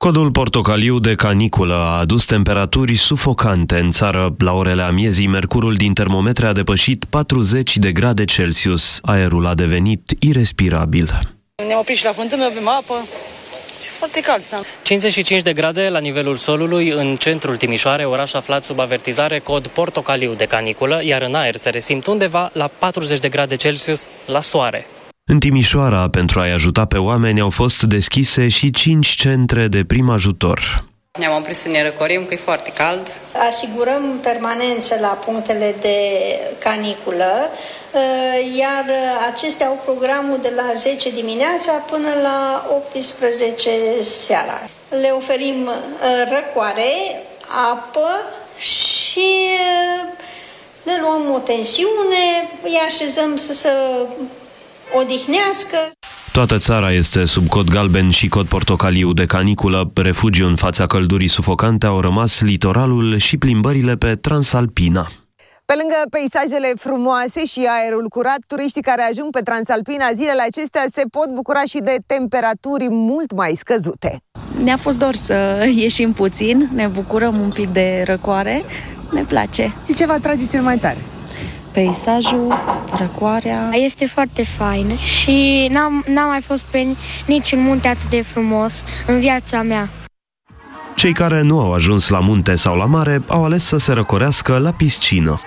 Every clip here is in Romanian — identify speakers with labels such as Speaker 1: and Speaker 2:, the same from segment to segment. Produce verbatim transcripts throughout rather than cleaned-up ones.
Speaker 1: Codul portocaliu de caniculă a adus temperaturi sufocante în țară. La orele amiezii, mercurul din termometre a depășit patruzeci de grade Celsius. Aerul a devenit irespirabil.
Speaker 2: Ne-am oprit și la fântână, bem apă și foarte cald. Da.
Speaker 3: cincizeci și cinci de grade la nivelul solului în centrul Timișoarei, oraș aflat sub avertizare cod portocaliu de caniculă, iar în aer se resimt undeva la patruzeci de grade Celsius la soare.
Speaker 1: În Timișoara, pentru a-i ajuta pe oameni, au fost deschise și cinci centre de prim ajutor.
Speaker 4: Ne-am oprit să ne răcorim, că e foarte cald.
Speaker 5: Asigurăm permanență la punctele de caniculă, iar acestea au programul de la zece dimineața până la optsprezece seara. Le oferim răcoare, apă și le luăm o tensiune, îi așezăm să se odihnească.
Speaker 1: Toată țara este sub cod galben și cod portocaliu de caniculă. Refugiu în fața căldurii sufocante au rămas litoralul și plimbările pe Transalpina.
Speaker 6: Pe lângă peisajele frumoase și aerul curat, turiștii care ajung pe Transalpina zilele acestea se pot bucura și de temperaturi mult mai scăzute.
Speaker 7: Ne-a fost dor să ieșim puțin, ne bucurăm un pic de răcoare, ne place.
Speaker 6: Și ce vă atrage cel mai tare?
Speaker 7: Peisajul, răcoarea.
Speaker 8: Este foarte fain și n-am, n-am mai fost pe niciun munte atât de frumos în viața mea.
Speaker 1: Cei care nu au ajuns la munte sau la mare au ales să se răcorească la piscină.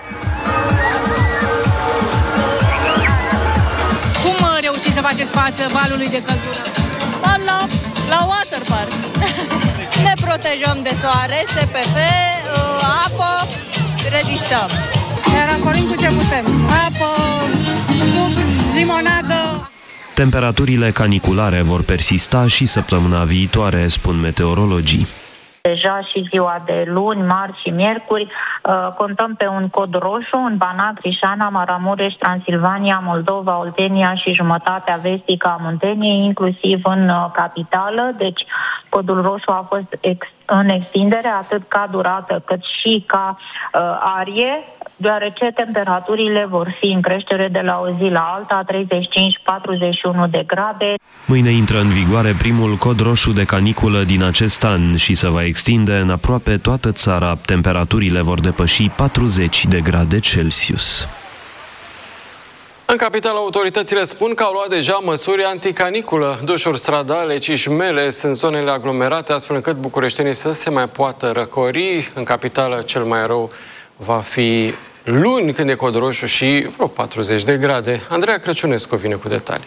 Speaker 9: Cum reușiți să faceți față valului de căldură?
Speaker 10: La, la waterpark. Ne protejăm de soare, S P F, apă, rezistăm.
Speaker 11: Ne răcorim cu ce putem. Apă, suc, limonadă.
Speaker 1: Temperaturile caniculare vor persista și săptămâna viitoare, spun meteorologii.
Speaker 12: Deja și ziua de luni, marți și miercuri contăm pe un cod roșu în Banat, Crișana, Maramureș, Transilvania, Moldova, Oltenia și jumătatea vestică a Munteniei, inclusiv în capitală. Deci codul roșu a fost ex- în extindere atât ca durată cât și ca uh, arie, deoarece temperaturile vor fi în creștere de la o zi la alta, treizeci și cinci patruzeci și unu de grade.
Speaker 1: Mâine intră în vigoare primul cod roșu de caniculă din acest an și se va extinde în aproape toată țara. Temperaturile vor depăși patruzeci de grade Celsius.
Speaker 13: În capitală, autoritățile spun că au luat deja măsuri anticaniculă. Dușuri stradale, cișmele sunt zonele aglomerate, astfel încât bucureștenii să se mai poată răcori. În capitală, cel mai rău va fi luni, când e cod roșu și vreo patruzeci de grade. Andreea Crăciunescu vine cu detalii.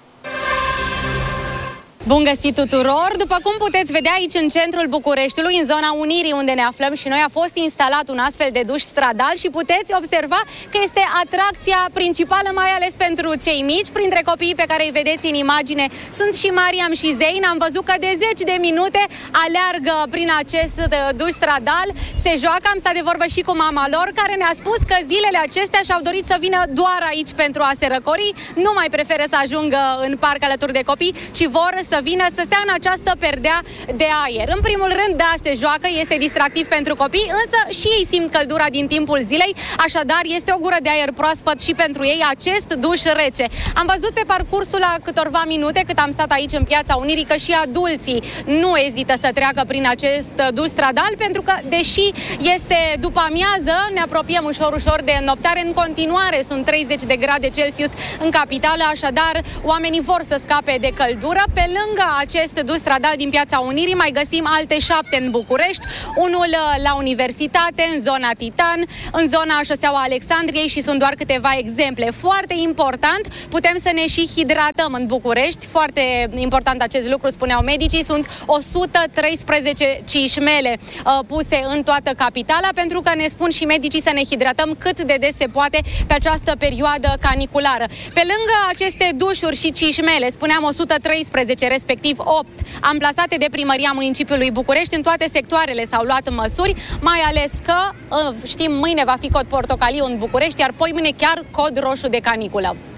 Speaker 14: Bun găsit tuturor! După cum puteți vedea aici în centrul Bucureștiului, în zona Unirii unde ne aflăm și noi, a fost instalat un astfel de duș stradal și puteți observa că este atracția principală, mai ales pentru cei mici. Printre copiii pe care îi vedeți în imagine sunt și Mariam și Zein. Am văzut că de zeci de minute aleargă prin acest duș stradal, se joacă. Am stat de vorbă și cu mama lor, care ne-a spus că zilele acestea și-au dorit să vină doar aici pentru a se răcori. Nu mai preferă să ajungă în parc alături de copii, ci vor să să vină să stea în această perdea de aer. În primul rând, da, se joacă, este distractiv pentru copii, însă și ei simt căldura din timpul zilei, așadar este o gură de aer proaspăt și pentru ei acest duș rece. Am văzut pe parcursul la câtorva minute cât am stat aici în Piața Unirii că și adulții nu ezită să treacă prin acest duș stradal, pentru că, deși este după amiază, ne apropiem ușor, ușor de noptare, în continuare sunt treizeci de grade Celsius în capitală, așadar oamenii vor să scape de căldură. Pe lângă Lângă acest duș stradal din Piața Unirii mai găsim alte șapte în București, unul la Universitate, în zona Titan, în zona Șoseaua Alexandriei și sunt doar câteva exemple. Foarte important, putem să ne și hidratăm în București, foarte important acest lucru, spuneau medicii, sunt o sută treisprezece cișmele uh, puse în toată capitala, pentru că ne spun și medicii să ne hidratăm cât de des se poate pe această perioadă caniculară. Pe lângă aceste dușuri și cișmele, spuneam o sută treisprezece, respectiv opt, amplasate de Primăria Municipiului București, în toate sectoarele s-au luat măsuri, mai ales că, știm, mâine va fi cod portocaliu în București, iar poimâine chiar cod roșu de caniculă.